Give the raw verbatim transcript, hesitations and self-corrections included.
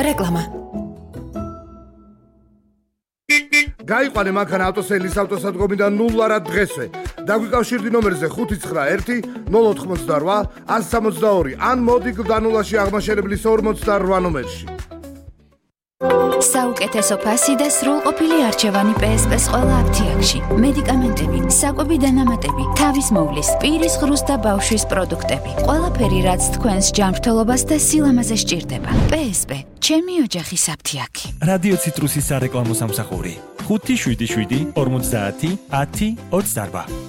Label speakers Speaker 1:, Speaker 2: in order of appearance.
Speaker 1: რეკლამა.
Speaker 2: გაიყვანე მანქანა ავტოსელის ავტოსადგომიდან ნულარა დღესვე. დაგვიკავშირდი ნომერზე ხუთი ცხრა ერთი ნულ ოთხმოცდაოთხ ასი სამოცდაორი ან მოდი გლდანულაში აღმაშენებლის ორმოცდაოთხ ნომერში.
Speaker 3: საუკეთესო ფასი და სრულყოფილი არჩევანი პე ეს პე-ს ყველა აფთიაქში. მედიკამენტები, საკვები დანამატები, თავის მოვლის, პირის ღრუს და ბავშვის პროდუქტები. ყველაფერი, რაც თქვენს ჯანმრთელობას და სილამაზე სჭირდება. პე ეს პე, ჩემი ოჯახის აფთიაქი.
Speaker 4: რადიო ციტრუსის სარეკლამო სამსახური. ხუთი შვიდი შვიდი ორმოცდაათი ათი ოცდაარბა.